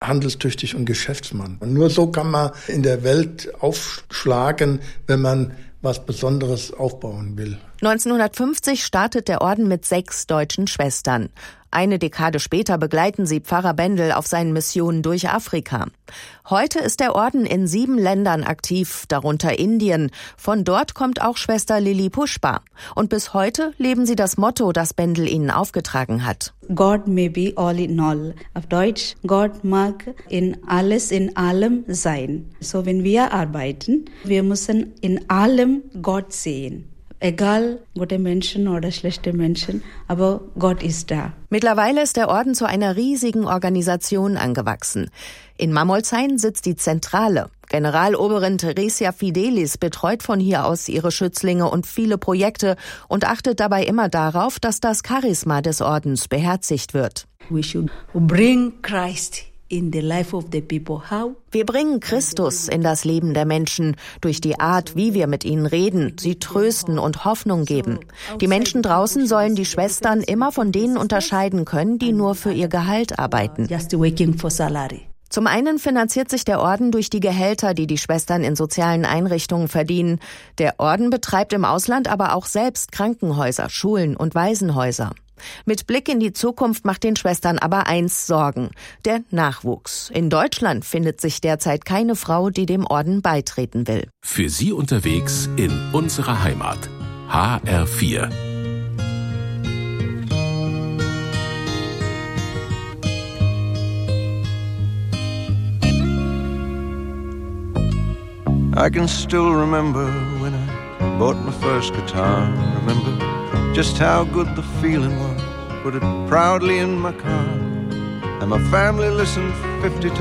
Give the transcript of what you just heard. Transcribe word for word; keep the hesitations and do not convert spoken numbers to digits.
handelstüchtig und Geschäftsmann. Und nur so kann man in der Welt aufschlagen, wenn man was Besonderes aufbauen will. neunzehnhundertfünfzig startet der Orden mit sechs deutschen Schwestern. Eine Dekade später begleiten sie Pfarrer Bendel auf seinen Missionen durch Afrika. Heute ist der Orden in sieben Ländern aktiv, darunter Indien. Von dort kommt auch Schwester Lili Pushpa. Und bis heute leben sie das Motto, das Bendel ihnen aufgetragen hat. God may be all in all. Auf Deutsch, Gott mag in alles, in allem sein. So wenn wir arbeiten, wir müssen in allem Gott sehen. Egal, gute Menschen oder schlechte Menschen, aber Gott ist da. Mittlerweile ist der Orden zu einer riesigen Organisation angewachsen. In Mammolshain sitzt die Zentrale. Generaloberin Theresia Fidelis betreut von hier aus ihre Schützlinge und viele Projekte und achtet dabei immer darauf, dass das Charisma des Ordens beherzigt wird. We should bring Christ in the life of the people. How? Wir bringen Christus in das Leben der Menschen durch die Art, wie wir mit ihnen reden, sie trösten und Hoffnung geben. Die Menschen draußen sollen die Schwestern immer von denen unterscheiden können, die nur für ihr Gehalt arbeiten. Just waiting for salary. Zum einen finanziert sich der Orden durch die Gehälter, die die Schwestern in sozialen Einrichtungen verdienen. Der Orden betreibt im Ausland aber auch selbst Krankenhäuser, Schulen und Waisenhäuser. Mit Blick in die Zukunft macht den Schwestern aber eins Sorgen: der Nachwuchs. In Deutschland findet sich derzeit keine Frau, die dem Orden beitreten will. Für Sie unterwegs in unserer Heimat. H R vier. I can still remember when I bought my first guitar. Remember just how good the feeling was. Put it proudly in my car, and my family listened fifty times.